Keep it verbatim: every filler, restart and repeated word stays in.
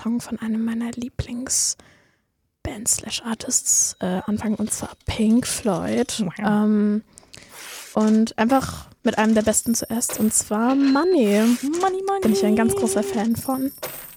Song von einem meiner Lieblingsbands slash Artists äh, anfangen, und zwar Pink Floyd. Wow. Ähm, und einfach mit einem der besten zuerst, und zwar Money. Money, money. Bin ich ein ganz großer Fan von.